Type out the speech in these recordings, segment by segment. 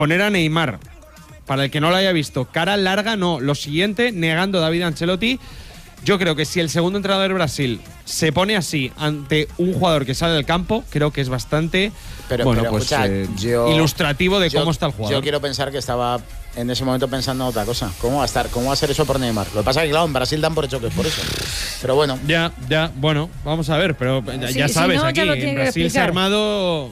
poner a Neymar, para el que no lo haya visto, cara larga no. Lo siguiente, negando a David Ancelotti. Yo creo que si el segundo entrenador de Brasil se pone así ante un jugador que sale del campo, creo que es bastante ilustrativo de cómo está el jugador. Yo quiero pensar que estaba en ese momento pensando en otra cosa. ¿Cómo va a estar? ¿Cómo va a ser eso por Neymar? Lo que pasa es que, claro, en Brasil dan por hecho que es por eso. Pero bueno. Ya, bueno, vamos a ver. Pero ya sabes, si no, aquí ya en Brasil se ha armado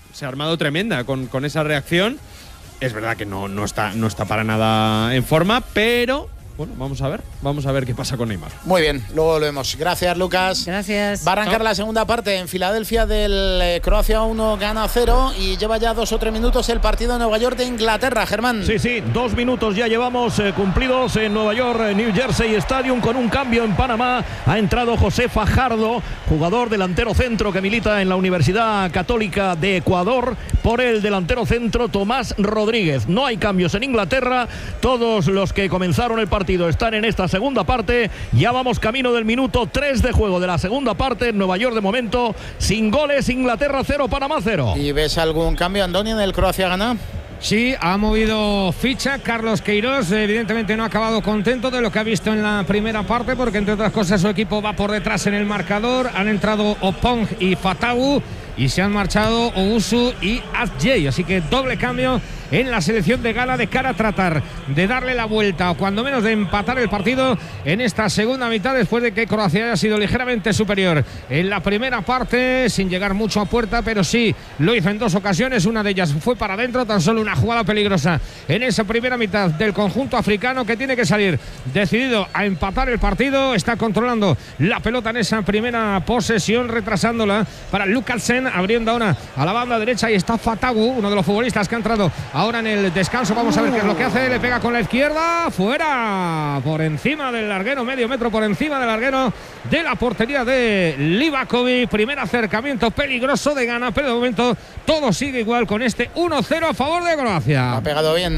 tremenda con esa reacción. Es verdad que no está para nada en forma, pero bueno, vamos a ver qué pasa con Neymar. Muy bien, luego lo vemos. Gracias, Lucas. Gracias. Va a arrancar la segunda parte en Filadelfia del Croacia 1, Ghana 0 y lleva ya 2 o 3 minutos el partido de Nueva York de Inglaterra, Germán. Sí, 2 minutos ya llevamos cumplidos en Nueva York, New Jersey Stadium, con un cambio en Panamá. Ha entrado José Fajardo, jugador delantero centro que milita en la Universidad Católica de Ecuador, por el delantero centro Tomás Rodríguez. No hay cambios en Inglaterra, todos los que comenzaron el partido están en esta segunda parte. Ya vamos camino del minuto 3 de juego de la segunda parte. En Nueva York de momento sin goles, Inglaterra 0, Panamá 0. ¿Y ves algún cambio, Andoni, en el Croacia-Ghana? Sí, ha movido ficha Carlos Queiroz. Evidentemente no ha acabado contento de lo que ha visto en la primera parte, porque entre otras cosas su equipo va por detrás en el marcador. Han entrado Opong y Fatawu y se han marchado Owusu y Adjei. Así que doble cambio en la selección de Ghana de cara a tratar de darle la vuelta o cuando menos de empatar el partido en esta segunda mitad, después de que Croacia haya sido ligeramente superior en la primera parte, sin llegar mucho a puerta, pero sí lo hizo en 2 ocasiones. Una de ellas fue para adentro, tan solo una jugada peligrosa en esa primera mitad del conjunto africano, que tiene que salir decidido a empatar el partido. Está controlando la pelota en esa primera posesión, retrasándola para Lukasen, abriendo ahora a la banda derecha, y está Fatawu, uno de los futbolistas que ha entrado ahora en el descanso. Vamos a ver qué es lo que hace. Le pega con la izquierda, fuera, por encima del larguero, medio metro por encima del larguero de la portería de Livakovic. Primer acercamiento peligroso de Ghana, pero de momento todo sigue igual con este 1-0 a favor de Croacia. Ha pegado bien.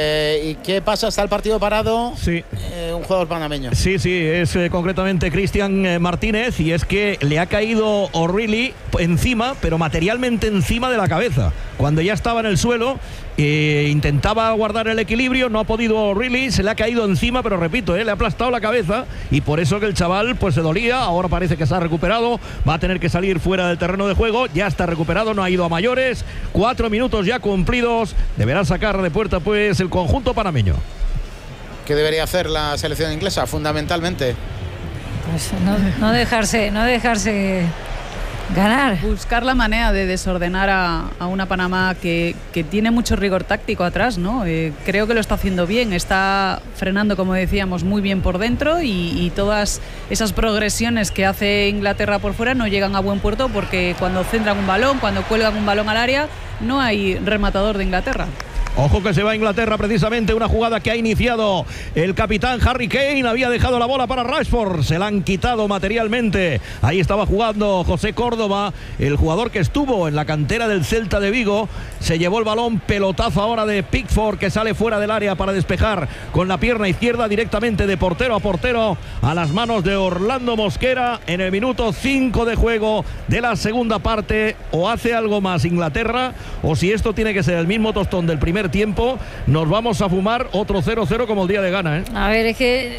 ¿Y qué pasa? ¿Está el partido parado? Sí. Un jugador panameño. Sí, es concretamente Cristian Martínez, y es que le ha caído O'Reilly encima, pero materialmente encima de la cabeza. Cuando ya estaba en el suelo, intentaba guardar el equilibrio, no ha podido O'Reilly, se le ha caído encima, pero repito, le ha aplastado la cabeza, y por eso que el chaval pues se dolía. Ahora parece que se ha recuperado, va a tener que salir fuera del terreno de juego, ya está recuperado, no ha ido a mayores. 4 minutos ya cumplidos, deberá sacar de puerta pues el conjunto panameño. ¿Qué debería hacer la selección inglesa fundamentalmente? Pues no dejarse ganar. Buscar la manera de desordenar a una Panamá que tiene mucho rigor táctico atrás, ¿no? Creo que lo está haciendo bien, está frenando, como decíamos, muy bien por dentro, y todas esas progresiones que hace Inglaterra por fuera no llegan a buen puerto, porque cuando centran un balón, cuando cuelgan un balón al área, no hay rematador de Inglaterra. Ojo que se va a Inglaterra, precisamente una jugada que ha iniciado el capitán Harry Kane. Había dejado la bola para Rashford, se la han quitado materialmente. Ahí estaba jugando José Córdoba, el jugador que estuvo en la cantera del Celta de Vigo. Se llevó el balón, pelotazo ahora de Pickford, que sale fuera del área para despejar con la pierna izquierda directamente de portero a portero a las manos de Orlando Mosquera en el minuto 5 de juego de la segunda parte. O hace algo más Inglaterra, o si esto tiene que ser el mismo tostón del primer tiempo, nos vamos a fumar otro 0-0 como el día de Ghana, ¿eh? A ver, es que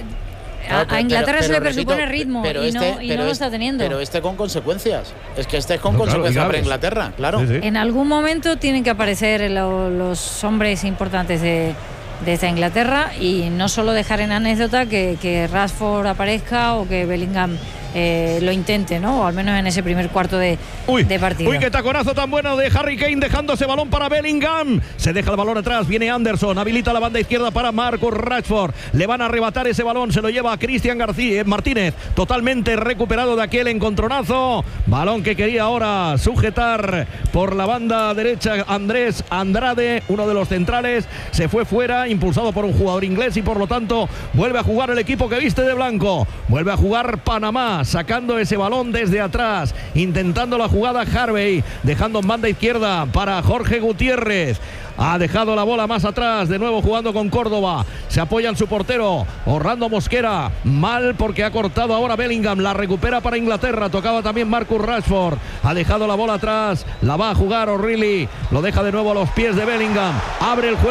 a Inglaterra se le presupone ritmo y no lo está teniendo. Pero con consecuencias. Es que es con consecuencias para Inglaterra, claro. Sí. En algún momento tienen que aparecer los hombres importantes de esta Inglaterra, y no solo dejar en anécdota que Rashford aparezca o que Bellingham lo intente, ¿no? O al menos en ese primer cuarto de partido. Uy, qué taconazo tan bueno de Harry Kane, dejando ese balón para Bellingham. Se deja el balón atrás, viene Anderson, habilita la banda izquierda para Marcus Rashford. Le van a arrebatar ese balón, se lo lleva a Cristian Martínez, totalmente recuperado de aquel encontronazo. Balón que quería ahora sujetar por la banda derecha Andrés Andrade, uno de los centrales. Se fue fuera, impulsado por un jugador inglés, y por lo tanto vuelve a jugar el equipo que viste de blanco. Vuelve a jugar Panamá, sacando ese balón desde atrás, intentando la jugada Harvey, dejando en banda izquierda para Jorge Gutiérrez. Ha dejado la bola más atrás, de nuevo jugando con Córdoba. Se apoya en su portero, Orlando Mosquera. Mal porque ha cortado ahora Bellingham. La recupera para Inglaterra. Tocaba también Marcus Rashford. Ha dejado la bola atrás. La va a jugar O'Reilly. Lo deja de nuevo a los pies de Bellingham. Abre el juego.